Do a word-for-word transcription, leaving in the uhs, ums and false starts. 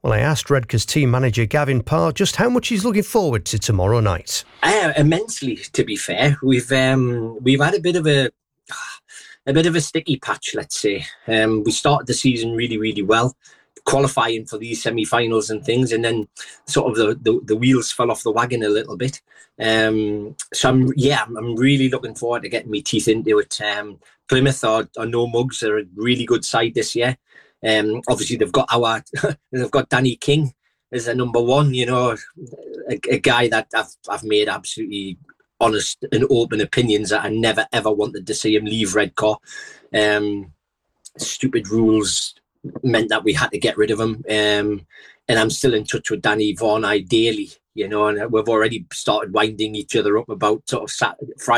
Well, I asked Redcar's team manager Gavin Parr just how much he's looking forward to tomorrow night. Uh, immensely, to be fair. We've um, we've had a bit of a a bit of a sticky patch, let's say. Um, we started the season really, really well, qualifying for these semi-finals and things, and then sort of the, the, the wheels fell off the wagon a little bit. Um, so I'm yeah, I'm really looking forward to getting my teeth into it. Um, Plymouth are, are no mugs. They're a really good side this year. Um, obviously they've got our they've got Danny King as a number one. You know, a, a guy that I've I've made absolutely honest and open opinions that I never ever wanted to see him leave Redcar. Um, stupid rules meant that we had to get rid of him. Um, and I'm still in touch with Danny Vaughan daily, you know, and we've already started winding each other up about sort of Saturday, Friday